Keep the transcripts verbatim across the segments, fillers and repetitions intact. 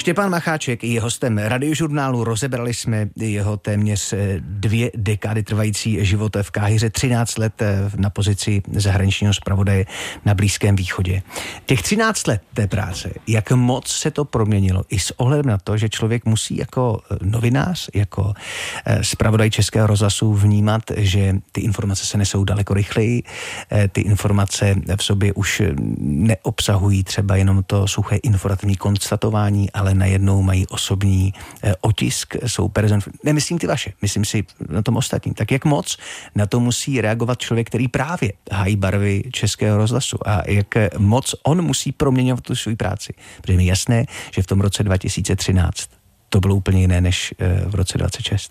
Štěpán Macháček je hostem Radiožurnálu. Rozebrali jsme jeho téměř dvě dekády trvající život v Káhiře, třináct let na pozici zahraničního zpravodaje na Blízkém východě. Těch třináct let té práce, jak moc se to proměnilo i s ohledem na to, že člověk musí jako novinář, jako zpravodaj Českého rozhlasu vnímat, že ty informace se nesou daleko rychleji, ty informace v sobě už neobsahují třeba jenom to suché informativní konstatování, ale najednou mají osobní eh, otisk, jsou person... Nemyslím ty vaše, myslím si na tom ostatním. Tak jak moc na to musí reagovat člověk, který právě hájí barvy Českého rozhlasu a jak moc on musí proměňovat tu svou práci. Protože je mi jasné, že v tom roce dva tisíce třináct to bylo úplně jiné než eh, v roce dvacet šest.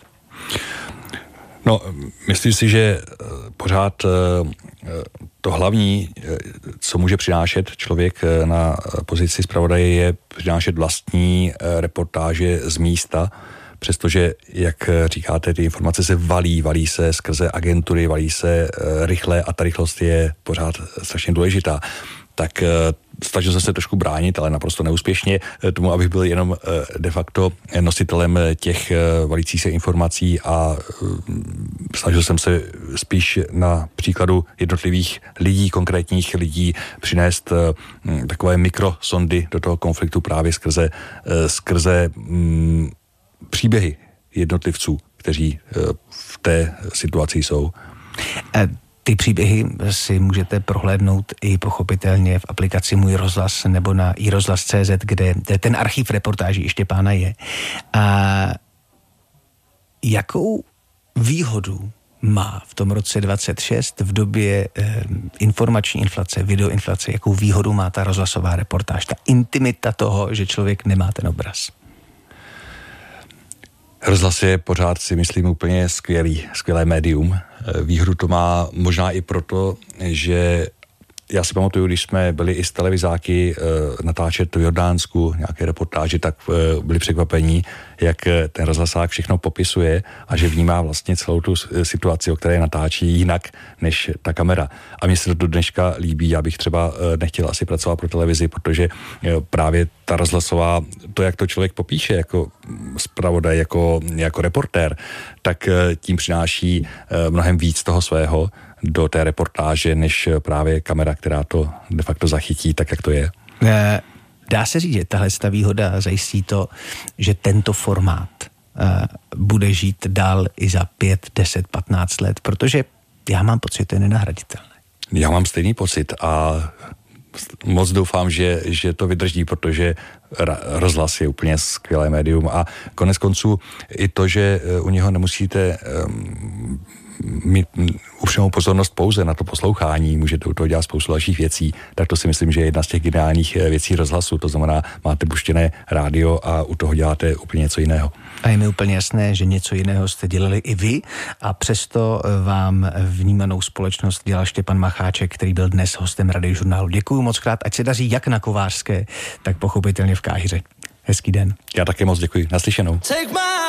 No, myslím si, že pořád to hlavní, co může přinášet člověk na pozici zpravodaje, je přinášet vlastní reportáže z místa, přestože, jak říkáte, ty informace se valí, valí se skrze agentury, valí se rychle a ta rychlost je pořád strašně důležitá. Tak snažil jsem se trošku bránit, ale naprosto neúspěšně tomu, abych byl jenom de facto nositelem těch valících se informací a snažil jsem se spíš na příkladu jednotlivých lidí, konkrétních lidí přinést takové mikrosondy do toho konfliktu právě skrze, skrze mm, příběhy jednotlivců, kteří v té situaci jsou. Ty příběhy si můžete prohlédnout i pochopitelně v aplikaci Můj rozhlas nebo na i rozhlas tečka cé zet, kde ten archiv reportáží Štěpána je. A jakou výhodu má v tom roce dvacet šest v době eh, informační inflace, videoinflace, jakou výhodu má ta rozhlasová reportáž, ta intimita toho, že člověk nemá ten obraz? Rozhlas je pořád, si myslím, úplně skvělý, skvělé médium. Výhodu to má možná i proto, že já si pamatuju, když jsme byli i z televizáky e, natáčet v Jordánsku nějaké reportáže, tak e, byli překvapení, jak ten rozhlasák všechno popisuje a že vnímá vlastně celou tu situaci, o které natáčí jinak než ta kamera. A mně se to do dneška líbí, já bych třeba e, nechtěl asi pracovat pro televizi, protože e, právě ta rozhlasová, to, jak to člověk popíše jako zpravodaj, jako, jako reportér, tak e, tím přináší e, mnohem víc toho svého do té reportáže, než právě kamera, která to de facto zachytí tak, jak to je. Dá se říct, že tahle ta výhoda zajistí to, že tento formát bude žít dál i za pět, deset, patnáct let, protože já mám pocit, že to je nenahraditelné. Já mám stejný pocit a moc doufám, že, že to vydrží, protože rozhlas je úplně skvělé médium a konec konců i to, že u něho nemusíte um, mít upřímnou pozornost pouze na to poslouchání, můžete u toho dělat spoustu dalších věcí, tak to si myslím, že je jedna z těch geniálních věcí rozhlasu, to znamená, máte puštěné rádio a u toho děláte úplně něco jiného. A je mi úplně jasné, že něco jiného jste dělali i vy a přesto vám vnímanou společnost dělal Štěpán Macháček, který byl dnes hostem Radiožurnálu. Děkuju moc krát, ať se daří jak na Kovářské, tak pochopitelně v Káhiře. Hezký den. Já také moc děkuji. Naslyšenou.